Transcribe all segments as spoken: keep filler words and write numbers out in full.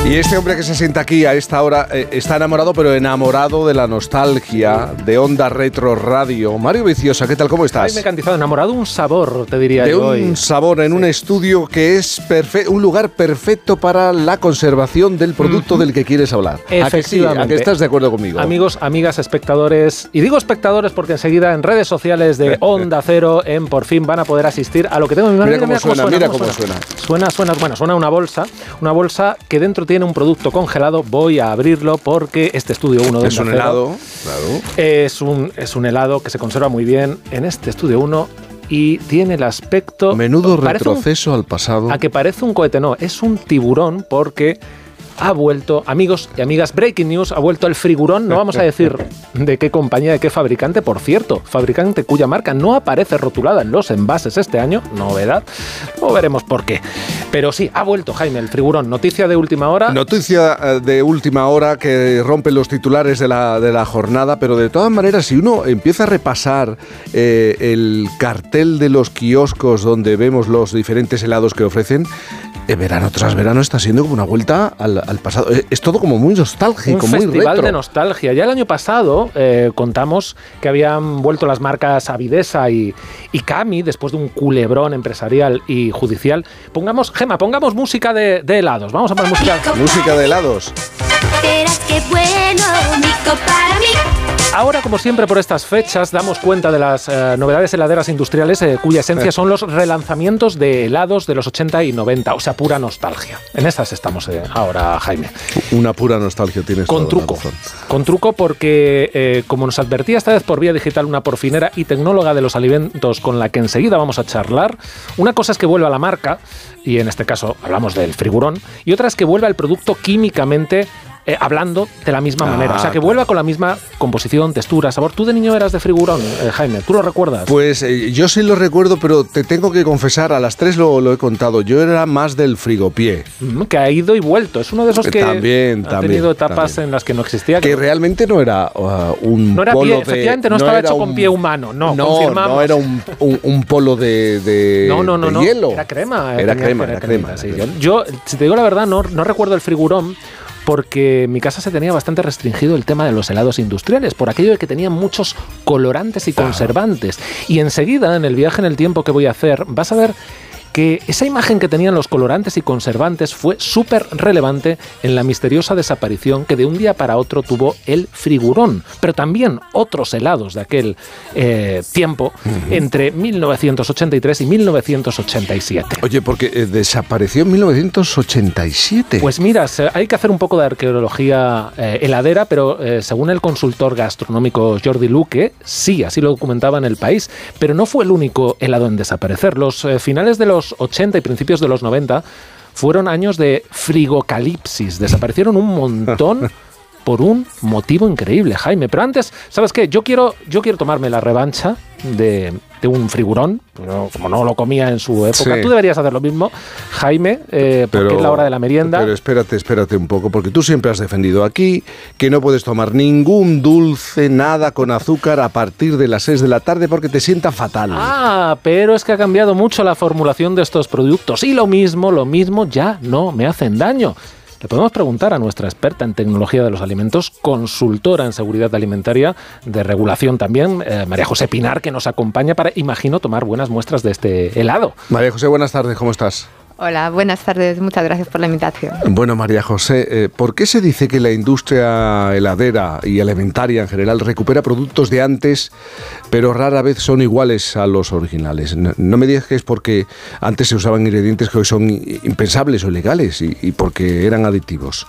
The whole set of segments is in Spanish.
Y este hombre que se sienta aquí a esta hora eh, está enamorado, pero enamorado de la nostalgia de Onda Retro Radio. Mario Viciosa, ¿qué tal? ¿Cómo estás? Ay, me he cantizado, enamorado de un sabor, te diría de yo. De un hoy. sabor en sí. Un estudio que es perfe- un lugar perfecto para la conservación del producto uh-huh. del que quieres hablar. Efectivamente. ¿A que sí? ¿A que estás de acuerdo conmigo? Amigos, amigas, espectadores, y digo espectadores porque enseguida en redes sociales de Onda Cero en Por Fin van a poder asistir a lo que tengo en mi mano. Mira, mira, cómo, mira cómo suena, mira cómo suena. Suena, suena, bueno, suena una bolsa, una bolsa que dentro tiene un producto congelado. Voy a abrirlo porque este Estudio uno de es un helado, claro. Es un, es un helado que se conserva muy bien en este Estudio uno y tiene el aspecto... Menudo retroceso un, al pasado. A que parece un cohete, no, es un tiburón porque... Ha vuelto, amigos y amigas, breaking news, ha vuelto el frigurón, no vamos a decir de qué compañía, de qué fabricante, por cierto, fabricante cuya marca no aparece rotulada en los envases este año, novedad, no veremos por qué. Pero sí, ha vuelto, Jaime, el frigurón, noticia de última hora. Noticia de última hora que rompe los titulares de la, de la jornada, pero de todas maneras, si uno empieza a repasar eh, el cartel de los kioscos donde vemos los diferentes helados que ofrecen, eh, verano tras verano está siendo como una vuelta al al pasado. Es todo como muy nostálgico, un muy festival retro. de nostalgia. Ya el año pasado eh, contamos que habían vuelto las marcas Avidesa y, y Cami después de un culebrón empresarial y judicial. Pongamos, Gema, pongamos música de, de helados. Vamos a poner música. Música de helados. Verás qué bueno, Nico, para mí. Ahora, como siempre, por estas fechas, damos cuenta de las eh, novedades heladeras industriales eh, cuya esencia son los relanzamientos de helados de los ochenta y noventa, o sea, pura nostalgia. En esas estamos eh, ahora, Jaime. Una pura nostalgia tienes. Con truco. Con truco porque, eh, como nos advertía esta vez por vía digital una porfinera y tecnóloga de los alimentos con la que enseguida vamos a charlar, una cosa es que vuelva la marca, y en este caso hablamos del frigurón, y otra es que vuelva el producto químicamente Eh, hablando de la misma ah, manera, o sea, que claro. vuelva con la misma composición, textura, sabor. ¿Tú de niño eras de frigurón, eh, Jaime? ¿Tú lo recuerdas? Pues eh, yo sí lo recuerdo, pero te tengo que confesar, a las tres lo, lo he contado, yo era más del frigopié. Mm, que ha ido y vuelto, es uno de esos que también, ha también, tenido etapas también. en las que no existía. Que, que realmente no era uh, un no era polo pie, de... efectivamente, no, no estaba hecho un, con pie humano, no, no confirmamos. No era un, un, un polo de, de, no, no, no, de no, hielo. Era crema. Era crema, era crema. Sí. Yo, si te digo la verdad, no, no recuerdo el frigurón, porque en mi casa se tenía bastante restringido el tema de los helados industriales, por aquello de que tenían muchos colorantes y conservantes. Y enseguida, en el viaje en el tiempo que voy a hacer, vas a ver que esa imagen que tenían los colorantes y conservantes fue súper relevante en la misteriosa desaparición que de un día para otro tuvo el frigurón, pero también otros helados de aquel eh, tiempo, uh-huh. entre mil novecientos ochenta y tres y mil novecientos ochenta y siete. Oye, porque eh, desapareció en mil novecientos ochenta y siete. Pues mira, se, hay que hacer un poco de arqueología eh, heladera, pero eh, según el consultor gastronómico Jordi Luque, sí, así lo documentaba en El País, pero no fue el único helado en desaparecer. Los eh, finales de los ochenta y principios de los noventa fueron años de frigocalipsis. Desaparecieron un montón por un motivo increíble, Jaime. Pero antes, ¿sabes qué? Yo quiero, yo quiero tomarme la revancha de, de un frigurón, pero como no lo comía en su época. Sí. Tú deberías hacer lo mismo, Jaime, eh, porque pero, es la hora de la merienda. Pero espérate, espérate un poco, porque tú siempre has defendido aquí que no puedes tomar ningún dulce, nada con azúcar a partir de las seis de la tarde porque te sienta fatal. Ah, pero es que ha cambiado mucho la formulación de estos productos y lo mismo, lo mismo ya no me hacen daño. Le podemos preguntar a nuestra experta en tecnología de los alimentos, consultora en seguridad alimentaria, de regulación también, eh, María José Pinar, que nos acompaña para, imagino, tomar buenas muestras de este helado. María José, buenas tardes, ¿cómo estás? Hola, buenas tardes, muchas gracias por la invitación. Bueno, María José, eh, ¿por qué se dice que la industria heladera y alimentaria en general recupera productos de antes, pero rara vez son iguales a los originales? No, no me digas que es porque antes se usaban ingredientes que hoy son impensables o ilegales y, y porque eran aditivos.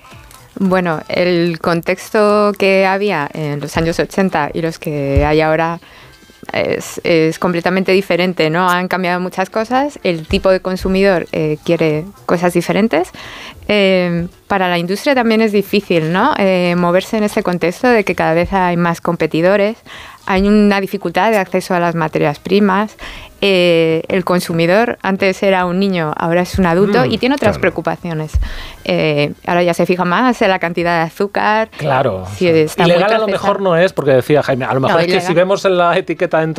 Bueno, el contexto que había en los años ochenta y los que hay ahora Es, es completamente diferente, ¿no? Han cambiado muchas cosas, el tipo de consumidor eh, quiere cosas diferentes. Eh, para la industria también es difícil, ¿no? Eh, moverse en ese contexto de que cada vez hay más competidores, hay una dificultad de acceso a las materias primas. Eh, el consumidor antes era un niño, ahora es un adulto mm, y tiene otras claro. preocupaciones. Eh, ahora ya se fija más en la cantidad de azúcar. Claro. Si está ilegal a lo mejor no es, porque decía Jaime, a lo mejor no, es ilegal. Que si vemos en la etiqueta en